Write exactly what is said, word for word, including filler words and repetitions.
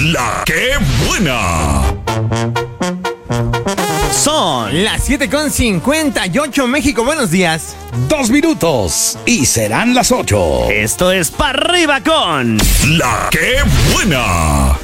La que buena. Son las siete con cincuenta y ocho, México, buenos días. Dos minutos y serán las ocho. Esto es Pa' Arriba con La que buena.